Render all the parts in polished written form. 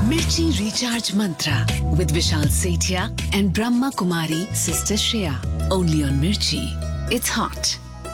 Mirchi Recharge Mantra with Vishal Sethia and Brahma Kumari Sister Shreya. Only on Mirchi. It's hot.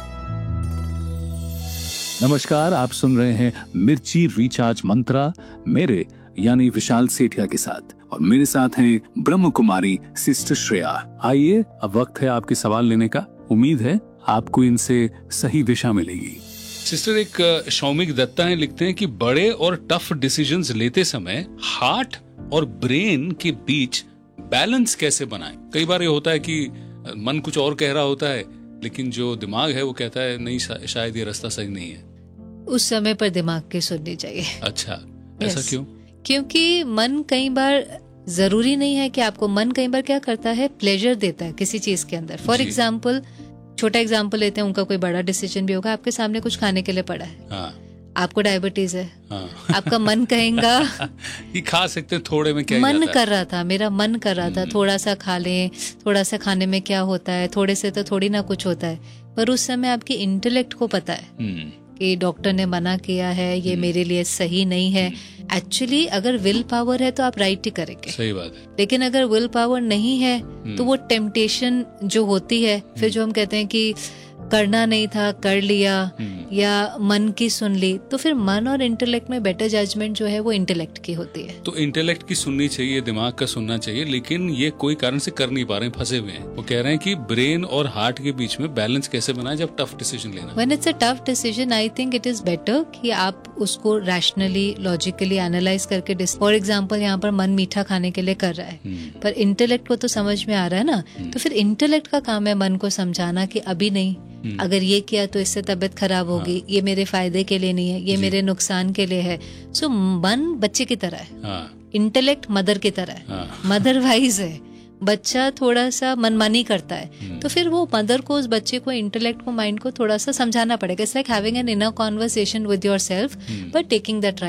नमस्कार, आप सुन रहे हैं मिर्ची recharge मंत्रा मेरे यानी विशाल सेठिया के साथ, और मेरे साथ हैं ब्रह्म कुमारी सिस्टर श्रेया। आइए, अब वक्त है आपके सवाल लेने का। उम्मीद है आपको इनसे सही दिशा मिलेगी। सिस्टर, एक शौमिक दत्ता है, लिखते हैं कि बड़े और टफ डिसीजंस लेते समय हार्ट और ब्रेन के बीच बैलेंस कैसे बनाएं। कई बार ये होता है कि मन कुछ और कह रहा होता है, लेकिन जो दिमाग है वो कहता है नहीं, शायद ये रास्ता सही नहीं है। उस समय पर दिमाग की सुननी चाहिए। अच्छा, ऐसा क्यों? क्योंकि मन कई बार, जरूरी नहीं है कि आपको, मन कई बार क्या करता है, प्लेजर देता है किसी चीज के अंदर। फॉर एग्जाम्पल, छोटा एग्जाम्पल लेते हैं, उनका कोई बड़ा डिसीजन भी होगा, आपके सामने कुछ खाने के लिए पड़ा है। हाँ। आपको डायबिटीज है। हाँ। आपका मन कहेगा ये खा सकते हैं, थोड़े में क्या मन कर रहा था, मेरा मन कर रहा था थोड़ा सा खा लें, थोड़ा सा खाने में क्या होता है, थोड़े से तो थोड़ी ना कुछ होता है। पर उस समय आपके इंटेलेक्ट को पता है कि डॉक्टर ने मना किया है, ये मेरे लिए सही नहीं है। एक्चुअली अगर विल पावर है तो आप राइट ही करेंगे। सही बात है। लेकिन अगर विल पावर नहीं है तो वो टेम्पटेशन जो होती है, फिर जो हम कहते हैं कि करना नहीं था कर लिया, या मन की सुन ली, तो फिर मन और इंटेलेक्ट में बेटर जजमेंट जो है वो इंटेलेक्ट की होती है। तो इंटेलेक्ट की सुननी चाहिए, दिमाग का सुनना चाहिए, लेकिन ये कोई कारण से कर नहीं पा रहे हैं, फंसे हुए हैं। वो कह रहे हैं कि ब्रेन और हार्ट के बीच में बैलेंस कैसे बनाए जब टफ डिसीजन लेना। When it's a tough decision, I think it is better कि आप उसको रैशनली, लॉजिकली एनालाइज करके, फॉर एग्जाम्पल यहाँ पर मन मीठा खाने के लिए कर रहा है, पर इंटेलेक्ट को तो समझ में आ रहा है ना, तो फिर इंटेलेक्ट का काम है मन को समझाना कि अभी नहीं, अगर ये किया तो इससे तबीयत खराब होगी, ये मेरे फायदे के लिए नहीं है, ये मेरे नुकसान के लिए है। सो मन बच्चे की तरह है, इंटेलेक्ट मदर की तरह है, मदर वाइज है। बच्चा थोड़ा सा मनमानी करता है, तो फिर वो मदर को, उस बच्चे को, इंटेलेक्ट को, माइंड को थोड़ा सा समझाना पड़ेगा। It's like having an inner conversation with yourself, but taking that